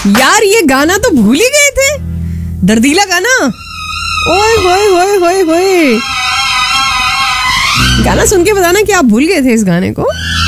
यार ये गाना तो भूल ही गए थे, दर्दीला गाना। ओए होए होए होए होए, गाना सुन के बताना कि आप भूल गए थे इस गाने को।